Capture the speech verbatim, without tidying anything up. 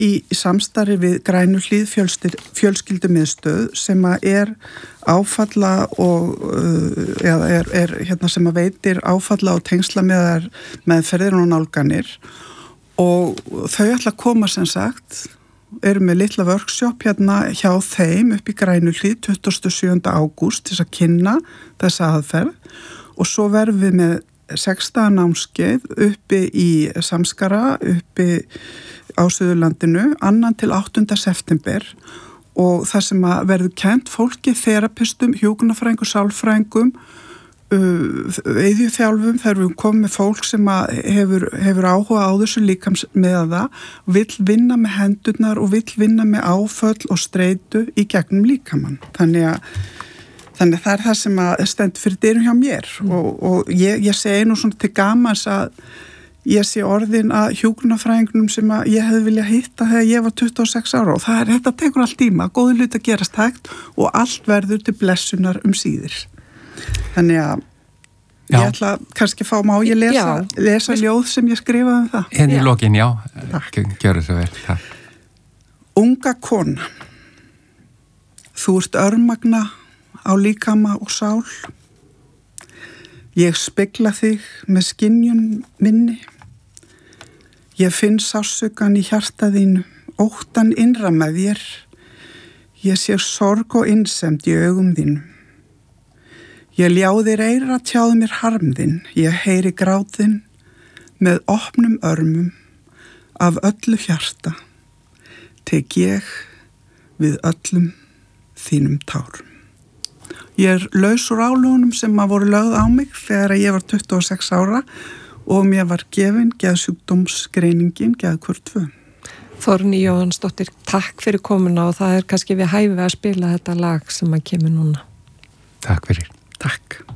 í samstarfi við Grænuhlíð fjölskyldumiðstöð sem að er áfalla og eða er, er hérna sem að veitir áfalla og tengsla með meðferðir og nálganir og þau ætla að koma sem sagt, eru með litla workshop hérna hjá þeim upp í Grænuhlíð tuttugasta og sjöunda ágúst til að kynna þessa aðferð og svo verðum við með sextán námskeið uppi í Samskara, uppi á Suðurlandinu, annan til áttunda september og það sem að verður kennt fólki, þerapistum, hjúkrunarfræðingum, sálfræðingum, veiðjuþjálfum, þegar við komum með fólk sem að hefur, hefur áhuga á þessu líkams með það, vill vinna með hendurnar og vill vinna með áföll og streitu í gegnum líkamann. Þannig að Þannig að það er það sem að stendur fyrir dyrum hjá mér mm. og, og ég, ég segi nú svona til gamans að ég sé orðin að hjúkrunarfræðingnum sem að ég hefði viljað hitta þegar ég var tuttugu og sex ára og það er, þetta tekur allt tíma, góður hlut að gerast hægt og allt verður til blessunar um síðir. Þannig að já. Ég ætla kannski að fá má ég lesa, lesa ljóð sem ég skrifaði um það. En í lokin, já, gjör þessu vel. Takk. Unga kona, þú ert örmagna á líkama og sál. Ég spegla þig með skynjun minni. Ég finn sársaukan í hjarta þínu, óttan innra með þér. Ég sé sorg og innsemd í augum þínu. Ég ljá þér eira, tjáðu mér harm þinn. Ég heyri grát þinn með opnum örmum af öllu hjarta. Tek ég við öllum þínum tárum. Ég er laus úr álögunum sem að voru lögð á mig þegar ég var tuttugu og sex ára og mér var gefin geðsjúkdómsgreiningin geðhvörf tvö. Þórný Jóhannsdóttir, takk fyrir komuna og það er kannski við hæfi að spila þetta lag sem að kemur núna. Takk fyrir. Takk.